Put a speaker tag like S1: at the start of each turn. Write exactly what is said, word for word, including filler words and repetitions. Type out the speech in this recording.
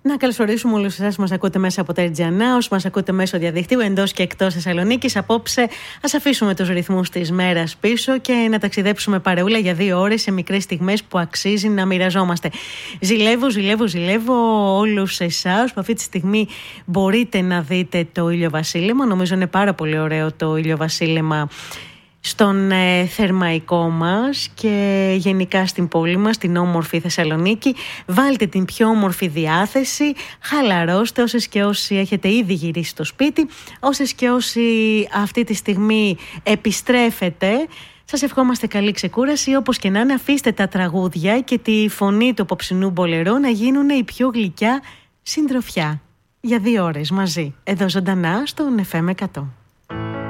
S1: Να καλωσορίσουμε όλους εσάς που μας ακούτε μέσα από τα Ερ Τζι Ανά, όσους μας ακούτε μέσω διαδικτύου εντός και εκτός Θεσσαλονίκης. Απόψε ας αφήσουμε τους ρυθμούς της μέρας πίσω και να ταξιδέψουμε παρεούλα για δύο ώρες σε μικρές στιγμές που αξίζει να μοιραζόμαστε. Ζηλεύω, ζηλεύω, ζηλεύω όλους εσάς που αυτή τη στιγμή μπορείτε να δείτε το ηλιοβασίλεμα. Νομίζω είναι πάρα πολύ ωραίο το ηλιοβασίλεμα στον ε, Θερμαϊκό μας και γενικά στην πόλη μας, την όμορφη Θεσσαλονίκη. Βάλτε την πιο όμορφη διάθεση, χαλαρώστε όσες και όσοι έχετε ήδη γυρίσει στο σπίτι, όσες και όσοι αυτή τη στιγμή επιστρέφετε. Σας ευχόμαστε καλή ξεκούραση, όπως και να είναι. Αφήστε τα τραγούδια και τη φωνή του απόψινού μπολερό να γίνουν η πιο γλυκιά συντροφιά για δύο ώρες μαζί, εδώ ζωντανά στον εφ εμ εκατό.